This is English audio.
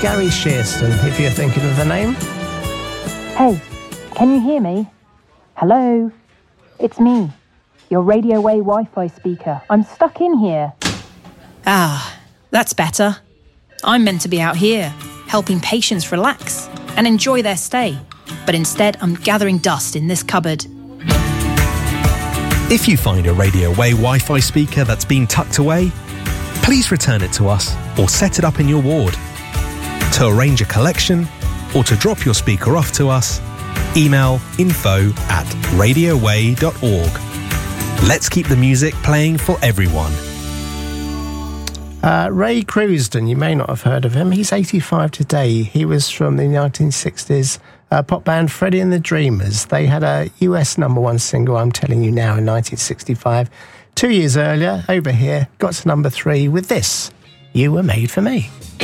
Gary Shearston, if you're thinking of the name. Hey, can you hear me? Hello? It's me, your Radio Way Wi-Fi speaker. I'm stuck in here. Ah, that's better. I'm meant to be out here, helping patients relax and enjoy their stay. But instead, I'm gathering dust in this cupboard. If you find a Radio Way Wi-Fi speaker that's been tucked away, please return it to us or set it up in your ward. To arrange a collection or to drop your speaker off to us, email info@radioway.org. Let's keep the music playing for everyone. Ray Crewston, you may not have heard of him. He's 85 today. He was from the 1960s pop band Freddie and the Dreamers. They had a US #1 single, I'm Telling You Now, in 1965. 2 years earlier, over here, got to #3 with this, You Were Made For Me.